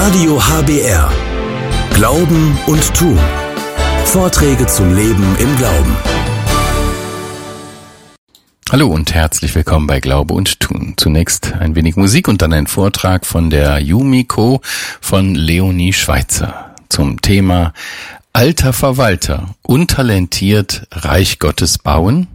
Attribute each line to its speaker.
Speaker 1: Radio HBR. Glauben und Tun. Vorträge zum Leben im Glauben.
Speaker 2: Hallo und herzlich willkommen bei Glaube und Tun. Zunächst ein wenig Musik und dann ein Vortrag von der Yumiko von Leonie Schweizer zum Thema Alter Verwalter, untalentiert Reich Gottes bauen.